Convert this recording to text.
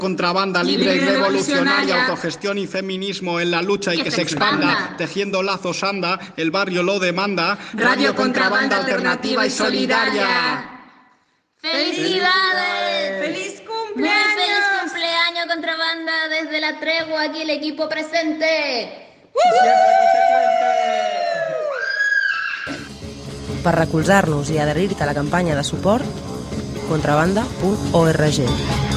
Contrabanda libre y revolucionaria, autogestión y feminismo en la lucha y que se expanda. Tejiendo lazos anda, el barrio lo demanda. Radio Contrabanda alternativa y solidaria. ¡Felicidades! ¡Feliz cumpleaños! ¡Muy feliz cumpleaños, Contrabanda! Desde La Tregua, aquí el equipo presente. Per recolzar-nos i adherir-te a la campanya de suport, contrabanda.org.